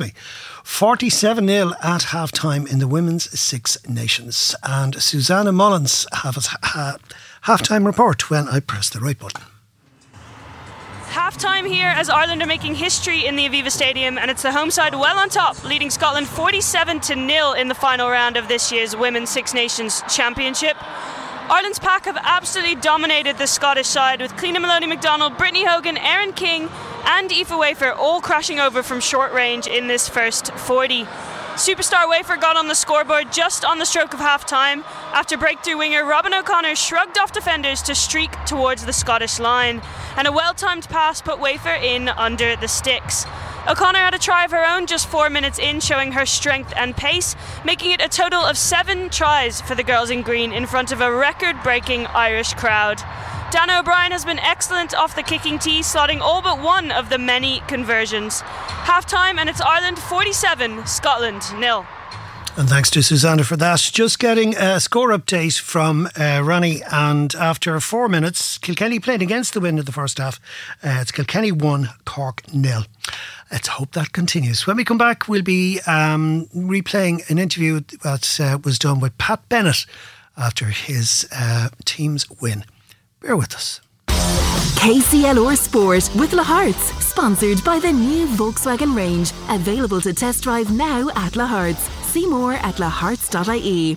47-0 at half-time in the Women's Six Nations. And Susanna Mullins have a half-time report when I press the right button. Half-time here as Ireland are making history in the Aviva Stadium, and it's the home side well on top, leading Scotland 47-0 in the final round of this year's Women's Six Nations Championship. Ireland's pack have absolutely dominated the Scottish side, with Cliona Maloney-McDonald, Brittany Hogan, Erin King and Aoife Wafer all crashing over from short range in this first 40. Superstar Wafer got on the scoreboard just on the stroke of half-time after breakthrough winger Robin O'Connor shrugged off defenders to streak towards the Scottish line, and a well-timed pass put Wafer in under the sticks. O'Connor had a try of her own just 4 minutes in, showing her strength and pace, making it a total of 7 tries for the girls in green in front of a record-breaking Irish crowd. Dana O'Brien has been excellent off the kicking tee, slotting all but one of the many conversions. Half-time, and it's Ireland 47, Scotland 0. And thanks to Susanna for that. Just getting a score update from Ronnie, and after 4 minutes, Kilkenny played against the wind in the first half. It's Kilkenny 1, Cork 0. Let's hope that continues. When we come back, we'll be replaying an interview that was done with Pat Bennett after his team's win. Bear with us. KCLR Sport with La Hearts, sponsored by the new Volkswagen range, available to test drive now at La Hearts. See more at lahearts.ie.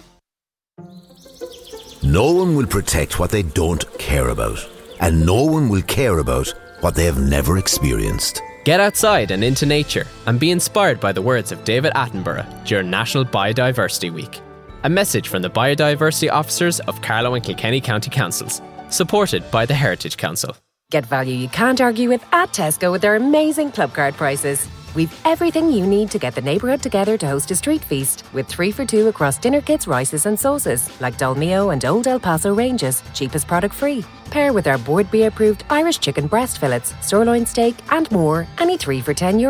No one will protect what they don't care about, and no one will care about what they have never experienced. Get outside and into nature and be inspired by the words of David Attenborough during National Biodiversity Week. A message from the Biodiversity Officers of Carlow and Kilkenny County Councils, supported by the Heritage Council. Get value you can't argue with at Tesco with their amazing club card prices. We've everything you need to get the neighbourhood together to host a street feast, with 3 for 2 across dinner kits, rices and sauces, like Dolmio and Old El Paso ranges, cheapest product free. Pair with our Board B approved Irish chicken breast fillets, sirloin steak and more, any 3 for €10.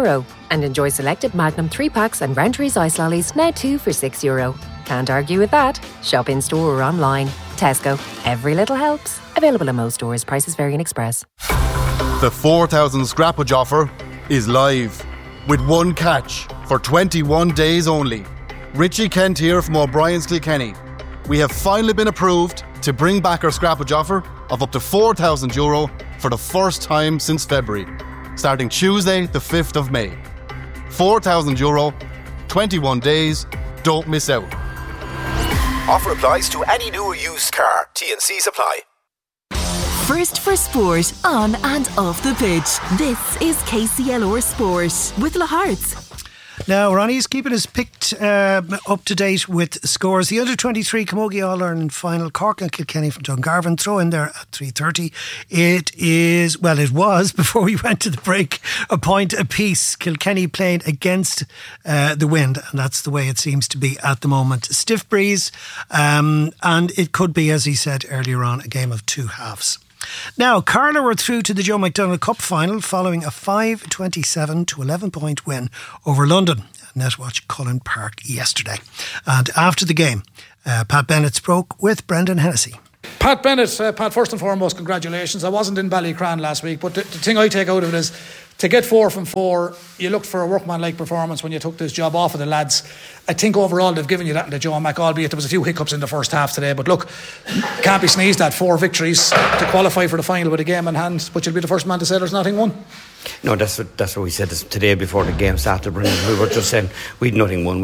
And enjoy selected Magnum 3-packs and Rantries ice lollies now too for €6. Can't argue with that. Shop in store or online. Tesco. Every little helps. Available in most stores. Prices vary in Express. The 4,000 scrappage offer is live with one catch for 21 days only. Richie Kent here from O'Brien's Kilkenny. We have finally been approved to bring back our scrappage offer of up to €4,000 for the first time since February, starting Tuesday the 5th of May. €4,000, 21 days, don't miss out. Offer applies to any new or used car. T&Cs apply. First for sport, on and off the pitch. This is KCLR Sport with Le Hearts. Now, Ronnie's keeping us picked up to date with scores. The under-23 Camogie All-Ireland final, Cork and Kilkenny from Dungarvan, throw in there at 3:30. It was, before we went to the break, a point apiece. Kilkenny playing against the wind, and that's the way it seems to be at the moment. Stiff breeze, and it could be, as he said earlier on, a game of two halves. Now, Carlow were through to the Joe McDonagh Cup final following a 5-27 to 11 point win over London at Netwatch Cullen Park yesterday. And after the game, Pat Bennett spoke with Brendan Hennessy. Pat Bennett, Pat, first and foremost, congratulations. I wasn't in Ballycran last week, but the thing I take out of it is to get 4 from 4, you looked for a workman-like performance when you took this job off of the lads. I think overall they've given you that in the Joe Mac, albeit there was a few hiccups in the first half today. But look, can't be sneezed at. 4 victories to qualify for the final with a game in hand. But you'll be the first man to say there's nothing won. No, that's what we said today before the game started. We were just saying we'd nothing won.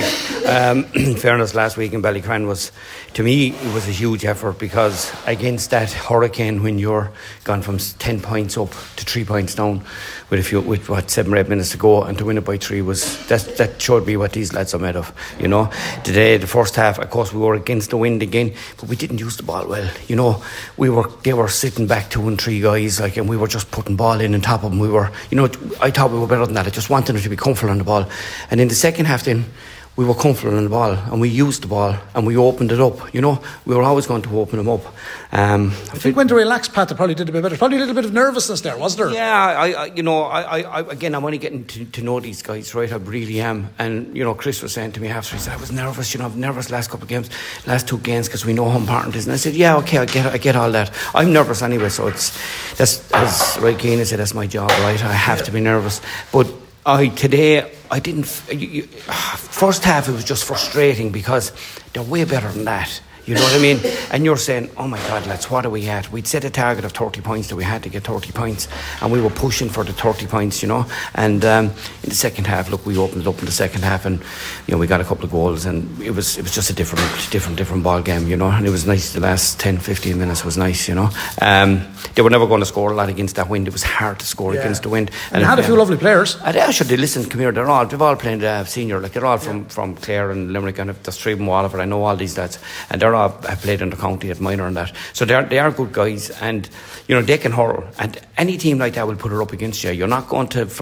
In fairness, last week in Ballycran was, to me, it was a huge effort, because against that hurricane, when you're gone from 10 points up to 3 points down with 7 or 8 minutes to go, and to win it by 3 that showed me what these lads are made of. You know, today the first half, of course, we were against the wind again, but we didn't use the ball well. You know, they were sitting back 2 and 3 guys, and we were just putting ball in on top of them. I thought we were better than that. I just wanted them to be comfortable on the ball. And in the second half then, we were comfortable on the ball, and we used the ball, and we opened it up. You know, we were always going to open them up. I think when they relaxed, Pat, they probably did a bit better. Probably a little bit of nervousness there, wasn't there? Yeah, again, I'm only getting to know these guys, right? I really am. And, Chris was saying to me after, he said, I was nervous, I'm nervous last couple of games, last 2 games, because we know how important it is. And I said, yeah, okay, I get all that. I'm nervous anyway, so that's, as Roy Keane said, that's my job, right? I have to be nervous. But today, I didn't. First half, it was just frustrating, because they're way better than that. You know what I mean? And you're saying, oh my God, lads, what are we at? We'd set a target of 30 points, that we had to get 30 points, and we were pushing for the 30 points, And in the second half, look, we opened it up in the second half, and we got a couple of goals, and it was just a different ball game, And it was nice. The last 10-15 minutes was nice, They were never going to score a lot against that wind. It was hard to score against the wind. And they had a few lovely players. Listen, come here. They've all played senior. They're all from Clare and Limerick, and there's 3 of them, Waterford. I know all these lads, and they're all have played in the county at minor and that. So they are good guys, and they can hurl. And any team like that will put it up against you. You're not going to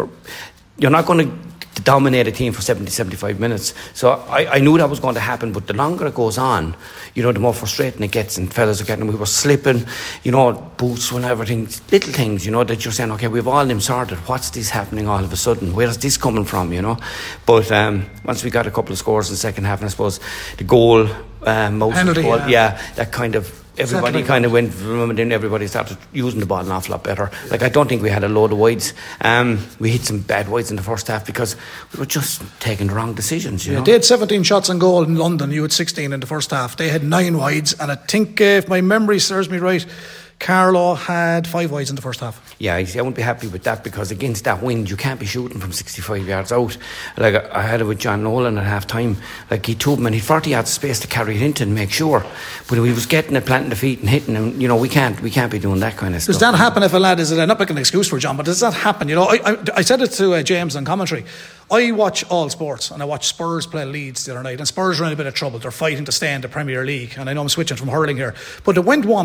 dominate a team for 70-75 minutes. So I knew that was going to happen, but the longer it goes on, the more frustrating it gets, and fellas are getting, we were slipping, boots and everything, little things, that you're saying, okay, we've all them sorted. What's this happening all of a sudden? Where's this coming from, But once we got a couple of scores in the second half, and I suppose the goal, penalty, that kind of, everybody kind of went, and then everybody started using the ball an awful lot better. I don't think we had a load of wides. We hit some bad wides in the first half, because we were just taking the wrong decisions, They had 17 shots on goal in London. You had 16 in the first half. They had 9 wides, and I think, if my memory serves me right, Carlow had 5 wides in the first half. Yeah, I won't be happy with that, because against that wind, you can't be shooting from 65 yards out. I had it with John Nolan at half time. He told him, and he had 40 yards of space to carry it into and make sure. But he was getting it, planting the feet and hitting him. We can't be doing that kind of stuff. Does that happen if a lad is? I'm not making an excuse for John, but does that happen? I said it to James on commentary. I watch all sports, and I watched Spurs play Leeds the other night, and Spurs are in a bit of trouble. They're fighting to stay in the Premier League, and I know I'm switching from hurling here, but they went 1 up.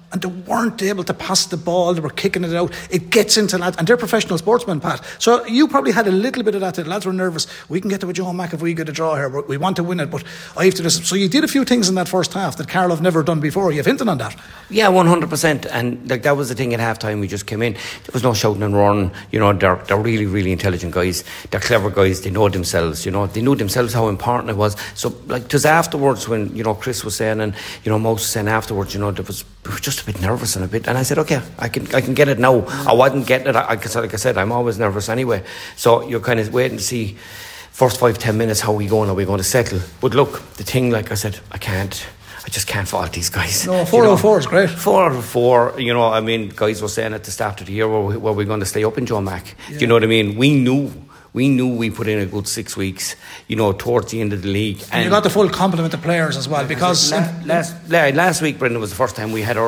and they weren't able to pass the ball. They were kicking it out. It gets into lads, and they're professional sportsmen, Pat. So you probably had a little bit of that. The lads were nervous. We can get to a Joe Mac if we get a draw here. We want to win it, but I have to do this. So you did a few things in that first half that Carlow have never done before. You've hinted on that. Yeah, 100%. And like that was the thing at half time. We just came in. There was no shouting and roaring. You know, they're really, really intelligent guys. They're clever guys. They know themselves. You know, they knew themselves how important it was. So like it was afterwards when, you know, Chris was saying, and you know, Moses was saying afterwards, you know, we were just a bit nervous and I said, okay, I can get it now. I wasn't getting it. Like I said, I'm always nervous anyway. So you're kind of waiting to see first 5-10 minutes how we going. Are we going to settle? But look, the thing, like I said, I just can't fault these guys. No, 4-4 is great. 4-4, you know, I mean, guys were saying at the start of the year, were we going to stay up in Joe Mac? Yeah. Do you know what I mean? We knew we put in a good 6 weeks, you know, towards the end of the league. And you got the full complement of players as well, because last week, Brendan, was the first time we had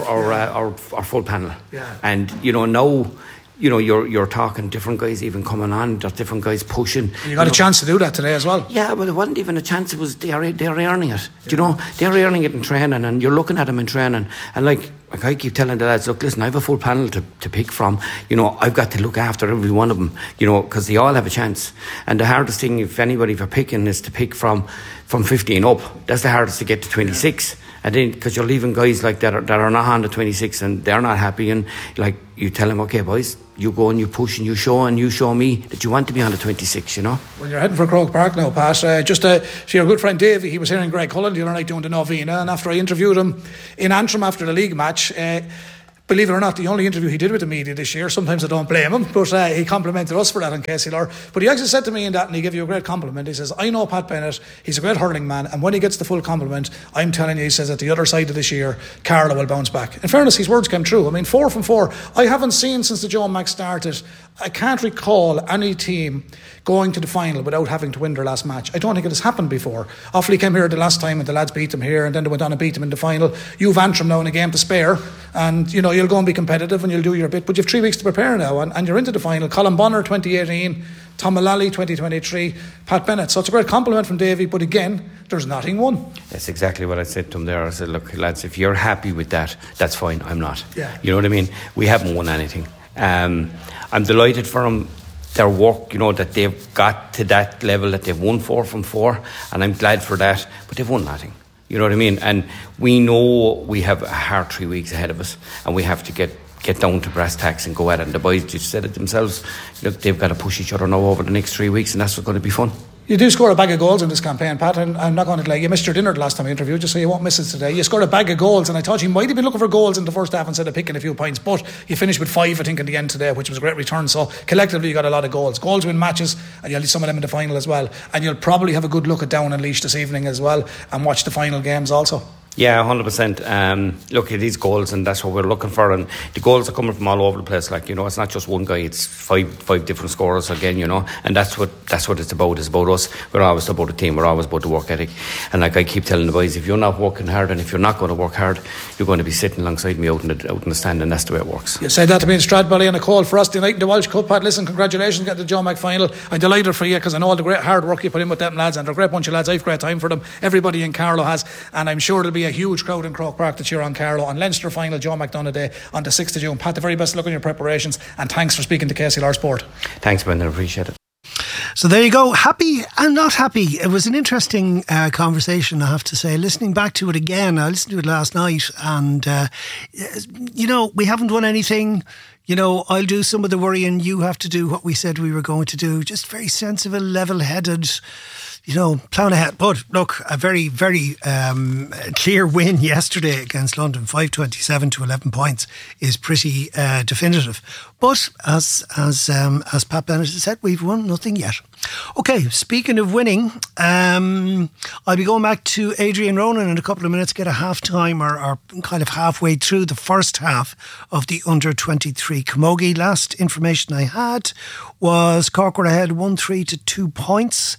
our full panel. Yeah. And, you know, now, you know, you're talking different guys even coming on, there's different guys pushing. And you got a chance to do that today as well. Yeah, but it wasn't even a chance, it was they're earning it. Yeah. Do you know, they're earning it in training, and you're looking at them in training, and like I keep telling the lads, look, listen, I have a full panel to pick from. You know, I've got to look after every one of them, you know, because they all have a chance. And the hardest thing, if anybody for picking, is to pick from 15 up. That's the hardest to get to 26. Yeah. And then, because you're leaving guys like that are not on the 26 and they're not happy, and like you tell them, okay boys, you go and you push and you show me that you want to be on the 26, you know. Well, you're heading for Croke Park now, Pat. So your good friend Davey, he was here in Greg Cullen the other night doing the Novena, and after I interviewed him in Antrim after the league match, believe it or not, the only interview he did with the media this year, sometimes I don't blame him, but he complimented us for that on KCLR. But he actually said to me in that, and he gave you a great compliment, he says, I know Pat Bennett, he's a great hurling man, and when he gets the full compliment, I'm telling you, he says, at the other side of this year, Carlow will bounce back. In fairness, his words came true. I mean, 4 from 4, I haven't seen since the Joe Mac started, I can't recall any team going to the final without having to win their last match. I don't think it has happened before. Offaly came here the last time and the lads beat them here, and then they went on and beat them in the final. You've Antrim now in a game to spare, and you know you'll go and be competitive and you'll do your bit, but you've 3 weeks to prepare now, and you're into the final. Colin Bonner 2018, Tom Mullally 2023, Pat Bennett. So it's a great compliment from Davey, but again, there's nothing won. That's exactly what I said to him there. I said, look lads, if you're happy with that, that's fine. I'm not. Yeah. You know what I mean? We haven't won anything. I'm delighted for them, their work, you know, that they've got to that level, that they've won 4 from 4, and I'm glad for that, but they've won nothing. You know what I mean? And we know we have a hard 3 weeks ahead of us, and we have to get down to brass tacks and go at it. And the boys just said it themselves, look, they've got to push each other now over the next 3 weeks, and that's what's going to be fun. You do score a bag of goals in this campaign, Pat, and I'm not going to lie, you missed your dinner the last time I interviewed you, so you won't miss it today. You scored a bag of goals, and I thought you might have been looking for goals in the first half instead of picking a few points, but you finished with 5, I think, in the end today, which was a great return. So collectively you got a lot of goals. Goals win matches, and you'll see some of them in the final as well. And you'll probably have a good look at Down and Laois this evening as well, and watch the final games also. Yeah, 100%. Look, it is goals, and that's what we're looking for. And the goals are coming from all over the place. Like, you know, it's not just one guy; it's five different scorers again. You know, and that's what it's about. It's about us. We're always about the team. We're always about the work ethic. And like I keep telling the boys, if you're not working hard, and if you're not going to work hard, you're going to be sitting alongside me out in the stand, and that's the way it works. You said that to me in Stradbally and a call for us tonight in the Walsh Cup, Pat. Listen, congratulations, get the Joe Mac final. I'm delighted for you because I know all the great hard work you put in with them lads, and they're a great bunch of lads. I've great time for them. Everybody in Carlow has, and I'm sure there'll be a huge crowd in Croke Park to cheer on Carlow on Leinster final, Joe Mac Donaday on the 6th of June. Pat, the very best luck in your preparations, and thanks for speaking to KCLR Sport. Thanks, Brendan, I appreciate it. So there you go, happy and not happy. It was an interesting conversation, I have to say. Listening back to it again, I listened to it last night, and you know, we haven't won anything. You know, I'll do some of the worrying, you have to do what we said we were going to do. Just very sensible, level-headed, you know, plan ahead. But look, a very, very clear win yesterday against London, 5-27 to 11 points, is pretty definitive. But as Pat Bennett said, we've won nothing yet. Okay, speaking of winning, I'll be going back to Adrian Ronan in a couple of minutes, get a half-time or kind of halfway through the first half of the under-23 Camogie. Last information I had was Cork were ahead 1-3 to 2 points.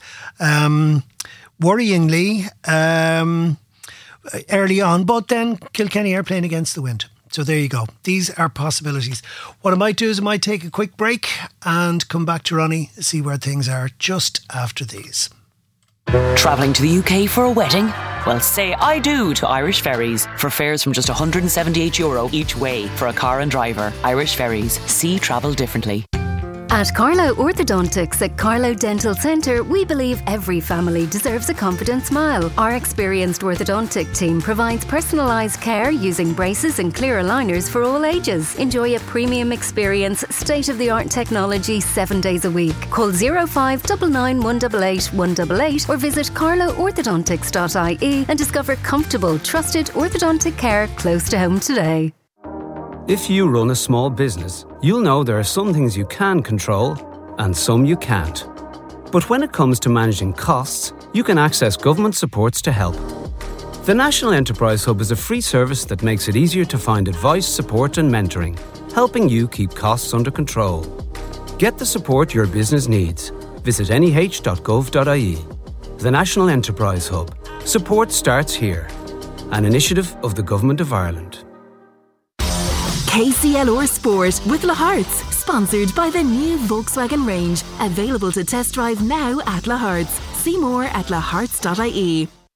Worryingly, early on, but then Kilkenny are playing against the wind. So there you go. These are possibilities. What I might do is I might take a quick break and come back to Ronnie, see where things are just after these. Travelling to the UK for a wedding? Well, say I do to Irish Ferries for fares from just €178 each way for a car and driver. Irish Ferries. See travel differently. At Carlow Orthodontics at Carlow Dental Centre, we believe every family deserves a confident smile. Our experienced orthodontic team provides personalised care using braces and clear aligners for all ages. Enjoy a premium experience, state-of-the-art technology 7 days a week. Call 0599 188 188 or visit carloworthodontics.ie and discover comfortable, trusted orthodontic care close to home today. If you run a small business, you'll know there are some things you can control and some you can't. But when it comes to managing costs, you can access government supports to help. The National Enterprise Hub is a free service that makes it easier to find advice, support and mentoring, helping you keep costs under control. Get the support your business needs. Visit neh.gov.ie. The National Enterprise Hub. Support starts here. An initiative of the Government of Ireland. KCLR Sport with La Hearts, sponsored by the new Volkswagen range, available to test drive now at La Hearts. See more at lahearts.ie.